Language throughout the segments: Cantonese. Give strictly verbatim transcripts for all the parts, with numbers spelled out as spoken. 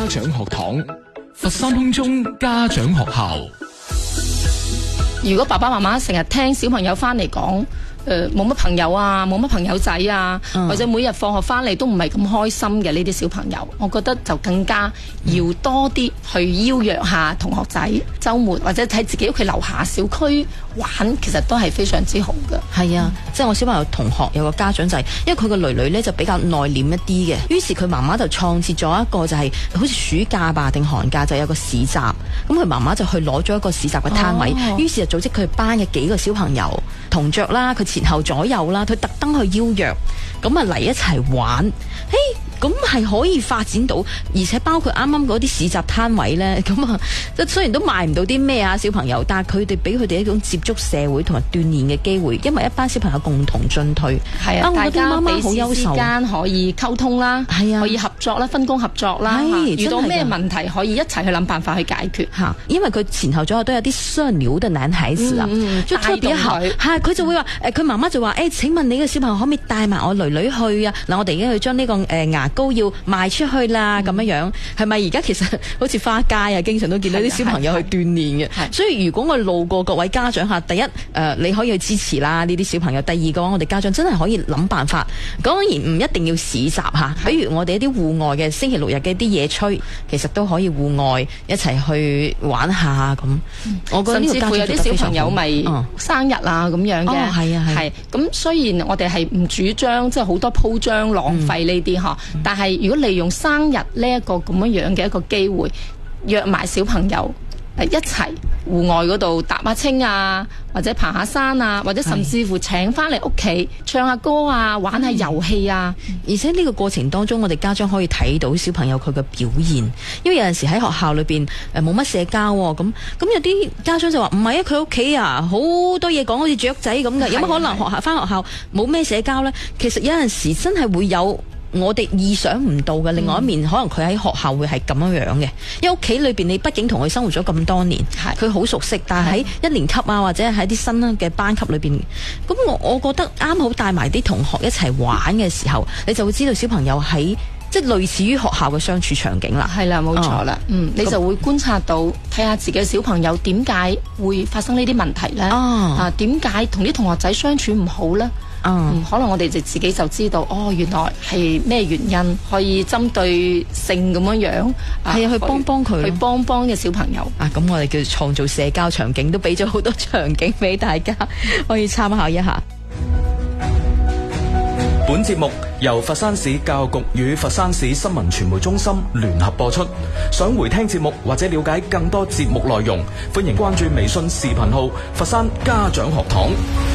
長學堂，佛山空中家長學校。 如果爸爸媽媽成日聽小朋友翻嚟講，誒冇乜朋友啊，冇乜朋友仔啊，嗯、或者每日放學翻嚟都唔係咁開心嘅呢啲小朋友，我覺得就更加要多啲去邀約下同學仔，週末或者喺自己屋企樓下小區玩，其實都係非常之好嘅。 係啊，即係我小朋友同學有個家長就係、是，因為佢個女女呢就比較內斂一啲嘅，於是佢媽媽就創設咗一個就係、是、好似暑假吧定寒假就有個市集，咁佢媽媽就去攞咗一個市集嘅攤位，哦、於是就組織佢班嘅幾個小朋友同着啦，佢前後左右啦，佢特登去邀約，咁啊嚟一齊玩，嘿。咁係可以發展到，而且包括啱啱嗰啲市集攤位呢，咁啊，即雖然都賣唔到啲咩啊小朋友，但係佢哋俾佢哋一種接觸社會同埋鍛鍊嘅機會，因為一班小朋友共同進退， 係啊，大家彼此之間可以溝通啦， 係啊， 可以合作啦，分工合作啦，遇到咩問題可以一齊去諗辦法去解決嚇。 因為佢前後左右都有啲雙料嘅男孩子啊，就特別好，係佢就會話誒，佢媽媽就話誒，請問你嘅小朋友可唔可以帶埋我女女去啊？嗱，我哋已經去將呢個誒牙膏要賣出去啦，咁樣樣係咪而家其實好似花街啊，經常都見到啲小朋友去鍛鍊嘅。所以如果我路過各位家長下，第一誒、呃、你可以去支持啦呢啲小朋友，第二個話我哋家長真係可以諗辦法。當然唔一定要市集嚇，比如我哋一啲戶外嘅星期六日嘅啲野炊，其實都可以戶外一齊去玩下咁。嗯、我覺得呢個家長甚至乎有啲小朋友咪生日啊咁樣嘅， 哦係啊係。咁雖然我哋係唔主張即係好多鋪張浪費呢啲嚇，嗯、但係如果利用生日呢一個咁樣樣嘅一個機會，約埋小朋友誒一齊戶外嗰度踏下青啊，或者爬下山啊，或者甚至乎請翻嚟屋企唱下歌啊，玩下遊戲啊。 而且呢個過程當中，我哋家長可以睇到小朋友佢嘅表現，因為有陣時喺學校裏邊誒冇乜社交喎，咁咁有啲家長就話唔係啊，佢屋企啊好多嘢講，好似雀仔咁嘅，有乜可能學校翻學校冇咩社交呢？其實有陣時真係會有。我哋意想唔到嘅另外一面，嗯、可能佢喺學校會係咁樣樣嘅，因為屋企裏邊你畢竟同佢生活咗咁多年，佢好熟悉。但係喺一年級啊，或者喺啲新嘅班級裏邊，咁我我覺得啱好帶埋啲同學一齊玩嘅時候，你就會知道小朋友喺即係類似於學校嘅相處場景啦。 係啦，冇錯啦，嗯，你就會觀察到睇下自己嘅小朋友點解會發生呢啲問題呢？啊，點解同啲同學仔相處唔好呢？嗯，可能我哋就自己就知道，哦，原來係咩原因，可以針對性咁樣樣， 係啊，去幫幫佢， 去幫幫嘅小朋友。 啊，咁我哋叫創造社交場景，都俾咗好多場景俾大家可以參考一下。 本節目由佛山市教育局與佛山市新聞傳媒中心聯合播出。想回聽節目或者了解更多節目內容，歡迎關注微信視頻號佛山家長學堂。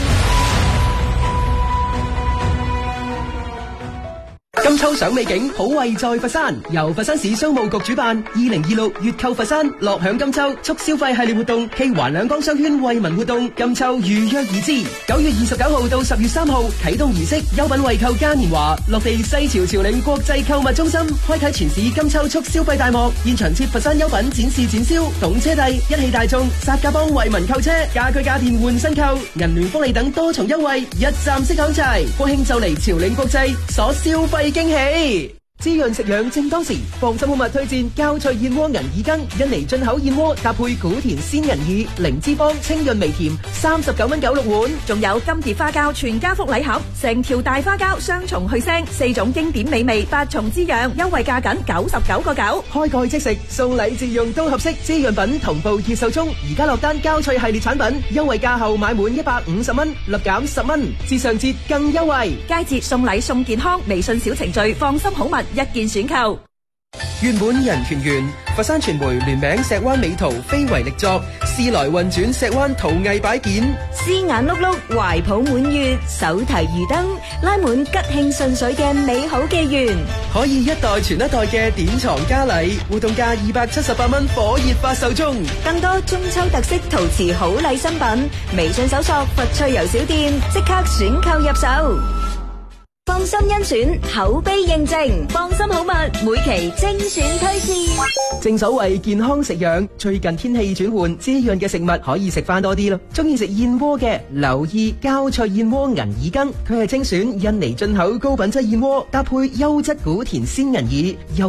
金秋賞美景，好惠在佛山。由佛山市商務局主辦，二零二六粵購佛山樂享金秋促消費系列活動暨環兩江商圈惠民活動，金秋如約而至。九月二十九號到十月三號啟動儀式，優品惠購嘉年華落地西樵朝嶺國際購物中心，開啟全市金秋促消費大幕。現場設佛山優品展示展銷，懂車帝、一汽大眾、薩價幫惠民購車，家居家電換新購，銀聯福利等多重優惠，一站式享齊。國慶就嚟朝嶺國際，所消費驚喜，滋潤食養正當時。放心好物推薦膠脆燕窩銀耳羹，印尼進口燕窩搭配古田鮮銀耳，零脂肪清潤微甜，三十九蚊九六碗。 仲有金蝶花膠全家福禮盒，成條大花膠雙重去腥，四種經典美味，八重滋養，優惠價僅九十九個九。 開蓋即食，送禮自用都合適。滋潤品同步熱售中，而家落單膠脆系列產品，優惠價後買滿一百五十蚊，立減十蚊，至上節更優惠。 佳節送禮送健康，微信小程序放心好物一鍵選購。 願滿人團圓，佛山傳媒聯名石灣美圖非遺力作，思來運轉石灣陶藝擺件， 絲眼碌碌，懷抱滿月，手提魚燈，拉滿吉慶順水嘅美好紀元， 可以一代傳一代嘅典藏家禮，活動價二百七十八蚊，火熱發售中。 更多中秋特色陶瓷好禮新品，微信搜索佛趣遊小店，即刻選購入手。放心甄選，口碑認證，放心好物，每期精選推薦。 正所謂健康食養，最近天氣轉換，滋潤嘅食物可以食翻多啲咯。中意食燕窩嘅，留意膠脆燕窩銀耳羹，佢係精選印尼進口高品質燕窩，搭配優質古田鮮銀耳。